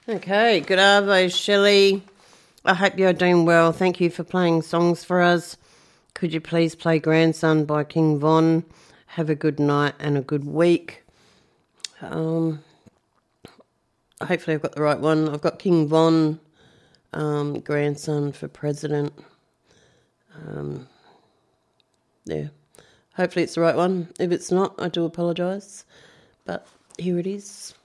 Okay, good arvo, Shelley. I hope you're doing well. Thank you for playing songs for us. Could you please play Grandson by King Von? Have a good night and a good week. Hopefully I've got the right one. I've got King Von, Grandson for President. Yeah. Hopefully it's the right one. If it's not, I do apologise. But here it is.